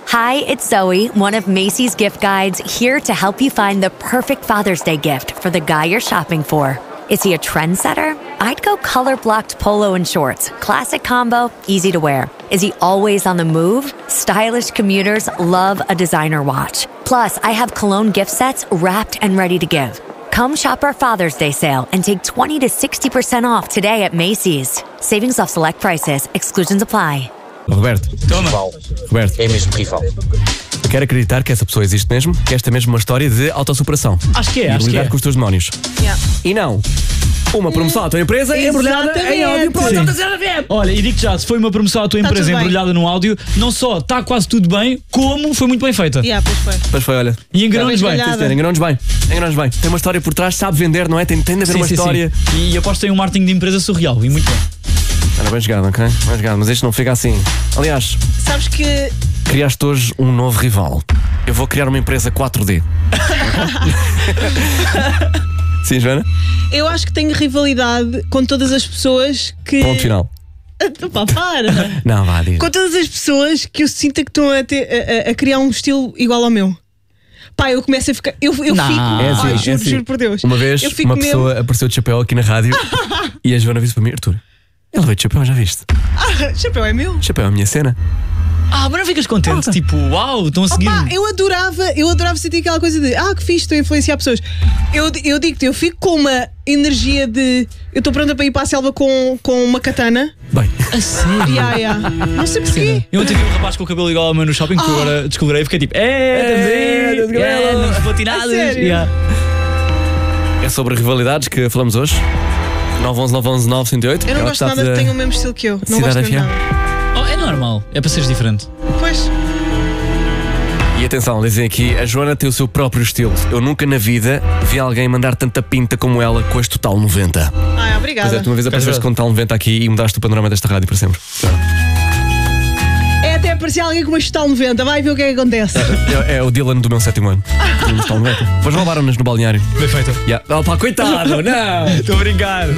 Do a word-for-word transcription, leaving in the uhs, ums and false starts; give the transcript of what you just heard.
Hi, it's Zoe, one of Macy's gift guides, here to help you find the perfect Father's Day gift for the guy you're shopping for. Is he a trendsetter? I'd go color-blocked polo and shorts. Classic combo, easy to wear. Is he always on the move? Stylish commuters love a designer watch. Plus, I have cologne gift sets wrapped and ready to give. Come shop our Father's Day sale and take twenty to sixty percent off today at Macy's. Savings off select prices. Exclusions apply. Roberto, Toma. Roberto, É mesmo rival. eu quero acreditar que essa pessoa existe mesmo, que esta é mesmo uma história de autossuperação. Acho que é, E acho que lidar é. com os teus demónios. Yeah. E não uma promoção à tua empresa embrulhada em áudio para Sim. o Zero F M. Olha, e digo-te já, se foi uma promoção à tua Tá empresa tudo bem. embrulhada no áudio, não só está quase tudo bem, como foi muito bem feita. Yeah, pois foi. Mas foi, olha. E enganou-nos Tá bem. bem Sim, senhor, enganou-nos bem. Enganou-nos bem. Tem uma história por trás, sabe vender, não é? Tem, tem de haver Sim, uma sim, história. sim. E aposto que tem um marketing de empresa surreal. E muito bem. Era bem jogado, ok? Bem jogado, mas isto não fica assim. Aliás, Sabes que criaste hoje um novo rival. Eu vou criar uma empresa quatro D. Sim, Joana? eu acho que tenho rivalidade com todas as pessoas que. Ponto final. Pá, para! Não, vá, diz. Com todas as pessoas que eu sinto que estão a, ter- a- a- a criar um estilo igual ao meu. Pá, eu começo a ficar. Eu, eu Não. fico. É assim, Ai, é juro, assim. juro por Deus. Uma vez, eu fico uma mesmo- pessoa apareceu de chapéu aqui na rádio e a Joana disse para mim: Arthur, ele veio de chapéu, já viste? Ah, chapéu é meu. Chapéu é a minha cena. Ah, mas não ficas contente? Tipo, uau, estão a seguir. Pá, eu adorava, eu adorava sentir aquela coisa de ah, que fixe, estou a influenciar pessoas. Eu, eu digo-te, eu fico com uma energia de eu estou pronta para ir para a selva com, com uma katana. Bem, A sério? Yeah, yeah. Não sei porquê. Eu ontem vi um rapaz com o cabelo igual ao meu no shopping que eu agora descobri e fiquei tipo, é, estamos aí, estamos com é, ela." não platinadas. A sério? Yeah. é sobre rivalidades que falamos hoje. nove um um nove um um nove um zero oito. Eu não gosto nada que tenham o mesmo estilo que eu. Não Cidade gosto F M. de nada. Oh, é normal, é para seres diferente. Pois. E atenção, dizem aqui, a Joana tem o seu próprio estilo. Eu nunca na vida vi alguém mandar tanta pinta como ela com este total noventa. Ai, Pois obrigada. é, tu uma vez apareceste verdade. com total noventa aqui e mudaste o panorama desta rádio para sempre. É até aparecer alguém com uma Total noventa. Vai ver o que é que acontece. É, é o Dylan do meu sétimo ano. Tinha um total noventa. Depois roubaram-nos no balneário. Bem feito. Yeah. Oh, pá, coitado, não! Estou a brincar.